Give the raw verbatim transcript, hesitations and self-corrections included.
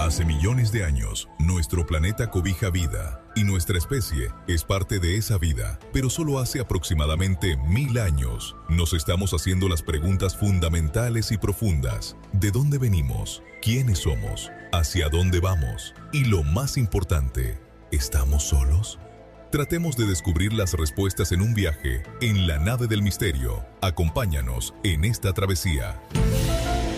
Hace millones de años, nuestro planeta cobija vida, y nuestra especie es parte de esa vida. Pero solo hace aproximadamente mil años, nos estamos haciendo las preguntas fundamentales y profundas. ¿De dónde venimos? ¿Quiénes somos? ¿Hacia dónde vamos? Y lo más importante, ¿estamos solos? Tratemos de descubrir las respuestas en un viaje en la nave del misterio. Acompáñanos en esta travesía.